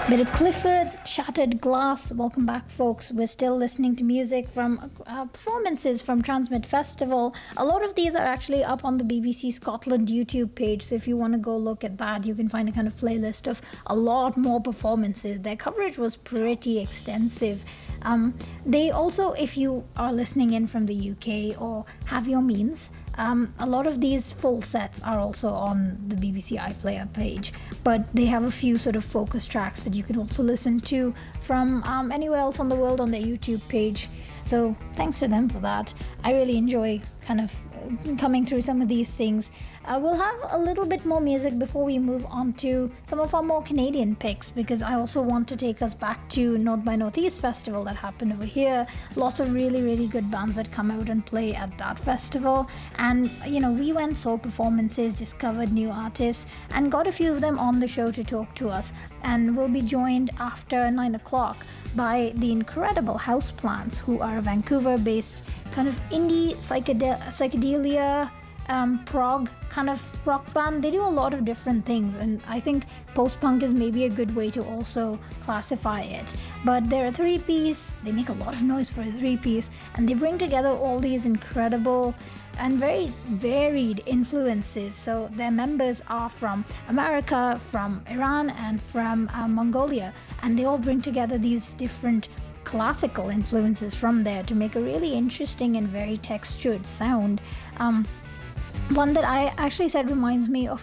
Bit of Clifford's Shattered Glass. Welcome back, folks. We're still listening to music from performances from Transmit Festival. A lot of these are actually up on the BBC Scotland YouTube page, so if you want to go look at that, you can find a kind of playlist of a lot more performances. Their coverage was pretty extensive. They also, if you are listening in from the UK or have your means, a lot of these full sets are also on the BBC iPlayer page, but they have a few sort of focus tracks that you can also listen to from anywhere else on the world on their YouTube page. So thanks to them for that. I really enjoy kind of coming through some of these things. We'll have a little bit more music before we move on to some of our more Canadian picks, because I also want to take us back to North by Northeast Festival that happened over here. Lots of really, really good bands that come out and play at that festival. And, you know, we went, saw performances, discovered new artists, and got a few of them on the show to talk to us. And we'll be joined after 9 o'clock by the incredible Houseplants, who are a Vancouver-based kind of indie psychedelia prog kind of rock band. They do a lot of different things, and I think post-punk is maybe a good way to also classify it. But they're a three-piece, they make a lot of noise for a three-piece, and they bring together all these incredible and very varied influences. So their members are from America, from Iran, and from Mongolia, and they all bring together these different classical influences from there to make a really interesting and very textured sound. One that I actually said reminds me of